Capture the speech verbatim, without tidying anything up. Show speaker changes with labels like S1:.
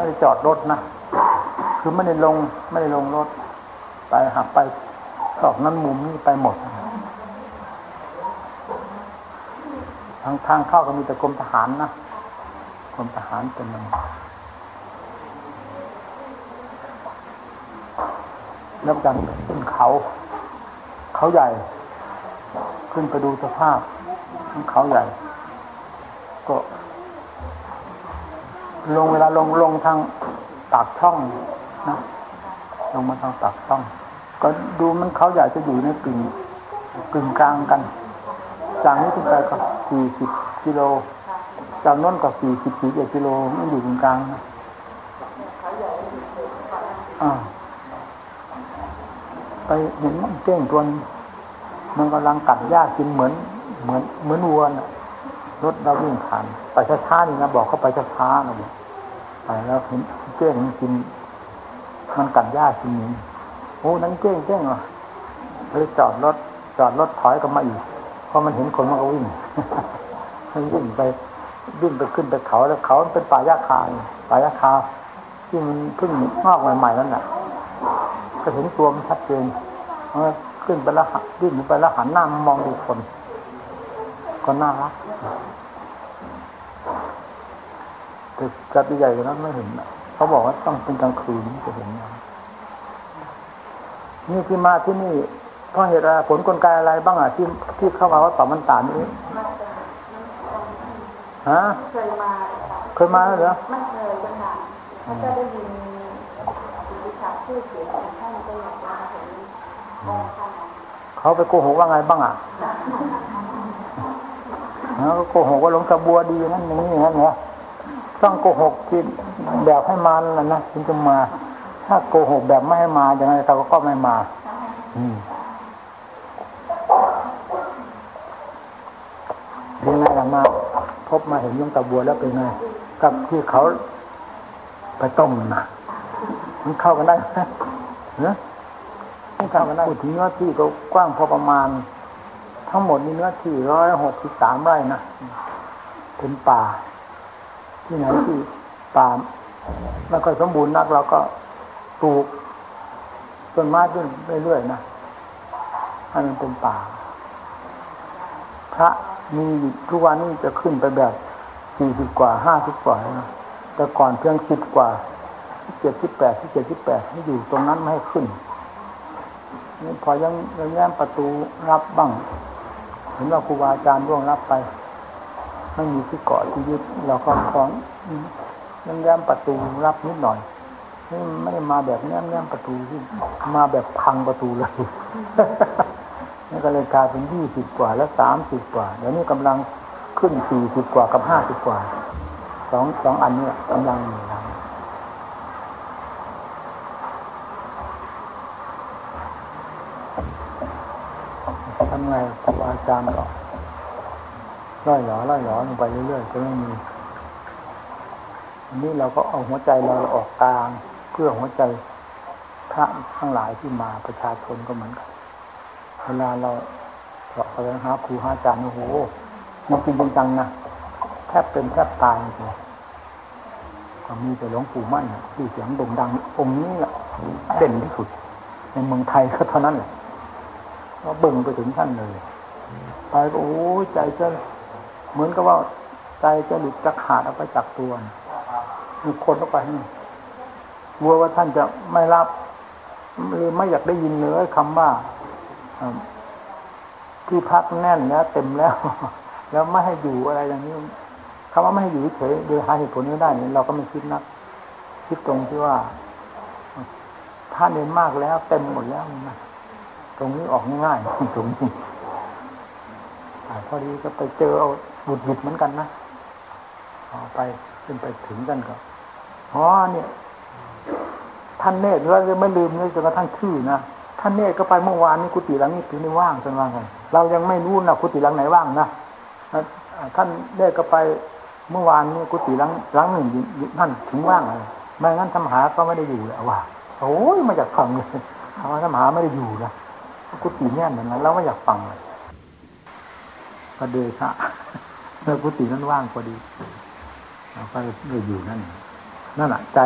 S1: ได้จอดรถนะคือไม่ได้ลงไม่ได้ลงรถไปหักไปสอบนั้นมุมนี้ไปหมดทางทางเข้าก็มีแต่กรมทหารนะกรมทหารเป็นมันแล้วกันขึ้นเขาเขาใหญ่ขึ้นไปดูสภาพของเขาใหญ่ก็ลงเวลาลงลงทางปากช่องนะลงมาทางปากช่องก็ดูมันเขาใหญ่จะอยู่ในกึ่งกึ่งกลางกันจากนี้ขึ้นไปก็สี่สิบกิโลจากนั้นก็สี่สิบสี่กิโลมันอยู่กึ่งกลางนะอ่าไปเห็นเก้งตัวมันกำลังกัดหญ้ากินเหมือนเหมือนเหมือนวัวน่ะรถเราวิ่งผ่านไปช้าๆนี่นะบอกเขาไปช้าๆนะบอกไปแล้วเห็นเก้งมันกินมันกัดหญ้ากินนี่โอ้นั่นเก้งเก้งเหรอเลยจอดรถจอดรถถอยกลับมาอีกเพราะมันเห็นคนมันก็วิ่งมันวิ่งไปวิ่งไปขึ้นไปเขาแล้วเขาเป็นป่าหญ้าคาป่าหญ้าคาที่มันเพิ่งงอกใหม่ๆนั่นแหละก็เห็นตัวมันชัดเจนขึ้นไปแล้ววิ่งไปแล้วหันหน้ามองดูคนก็น่ารักแต่จัดใหญ่กว่านั้นไม่เห็นเขาบอกว่าต้องเป็นกลางคืนจะเห็นนี่ที่มาที่นี่เพราะเหตุอะไรผลกลไกอะไรบ้างอ่ะที่ที่เข้ามาวัดป่ามันตานี้ฮะเคยมาเคยมาแล้วเหรอไม่เคยจังหวะเขาจะได้ยินวิชาชื่อเสียงของท่านก็อยากมาเห็นเขาไปโกหกว่าไงบ้างอ่ะเขาโกหกว่าหลวงตาบัวดีนั่นอย่างนี้อย่างนั้นเหรอต้องโกหกที่แบบให้มานั่นนะถึงจะมาถ้าโกหกแบบไม่ให้มาอย่างไรเราก็ไม่มาอืมเป็นไงล่ะมาพบมาเห็นหลวงตาบัวแล้วเป็นไงกับที่เขาไปต้มนะมันเข้ากันได้ไหมเนอะไม่เข้ากันได้พูดถึงเนื้อที่ก็กว้างพอประมาณทั้งหมดนี่เนื้อที่ร้อยหกสิบสามไร่นะเป็นป่าที่ไหนที่ป่าไม่ค่อยสมบูรณ์นักเราก็ปลูกต้นไม้ขึ้นเรื่อยๆนะให้มันเป็นป่าพระมีทุกวันนี้จะขึ้นไปแบบสี่สิบกว่าห้าสิบกว่านะแต่ก่อนเพียงสิบกว่าเจ็ดสิบแปดที่เจ็ดสิบแปดให้อยู่ตรงนั้นไม่ให้ขึ้นนี่พอยังยังแย้มประตูรับบ้างเห็นว่าครูบาอาจารย์ร่วงรับไปไม่มีที่เกาะที่ยึดเราก็ของยังแย้มประตูรับนิดหน่อยนี่ไม่ได้มาแบบแง้มแง้มประตูที่มาแบบพังประตูเลยนี่ก็เลยกลายเป็นยี่สิบกว่าแล้วสามสิบกว่าเดี๋ยวนี้กำลังขึ้นสี่สิบกว่ากับห้าสิบกว่าสองสองอันนี้กำลังอยู่นะทำไงครูอาจารย์ก็ล่อยหล่อล่อยหล่อลงไปเรื่อยๆจะไม่มีอันนี้เราก็เอาหัวใจเราออกกลางเพื่อหัวใจพระทั้งหลายที่มาประชาชนก็เหมือนกันเวลาเราเราไปหาครูหาอาจารย์โอ้โหมันจริงจังนะแทบเป็นแทบตายเลยก็มีแต่หลวงปู่มั่นที่เสียงโด่งดังองค์นี้แหละเด่นที่สุดในเมืองไทยก็เท่านั้นแหละก็เบิ่งไปถึงท่านเลยไปก็โอ้ใจจะเหมือนกับว่าใจจะหลุดจะขาดออกไปจากตัวมีคนเข้าไปกลัวว่าท่านจะไม่รับหรือไม่อยากได้ยินเลยคำว่าที่พักแน่นแล้วเต็มแล้วแล้วไม่ให้อยู่อะไรอย่างนี้คำว่าไม่ให้อยู่เฉยโดยหาเหตุผลไม่ได้เนี่ยเราก็ไม่คิดนักคิดตรงที่ว่าท่านเองมากแล้วเต็มหมดแล้วนะตรงนี้ออกง่ายๆตรงนี้พอดีก็ไปเจอเอาบุดหยุดเหมือนกันนะไปขึ้นไปถึงกันก็อ๋อเนี่ยท่านเนตรเราจะไม่ลืมเลยจนกระทั่งชื่อนะท่านเนตรก็ไปเมื่อวานนี้กุฏิหลังนี้ถึงได้ว่างจนว่าไงเรายังไม่รู้นะกุฏิหลังไหนว่างนะท่านเนตรก็ไปเมื่อวานนี้กุฏิหลังหลังหนึ่งท่านถึงว่างเลยไม่งั้นธรรมหาก็ไม่ได้อยู่แล้วว่าโอ้ยมาจากฟังเลยธรรมหาไม่ได้อยู่นะกุฏิแน่นเหมือนกันเราไม่อยากฟังเลยก็เดชะเมื่อกุฏินั้นว่างพอดีเราก็เลยอยู่นั่นนั่นแหละใจ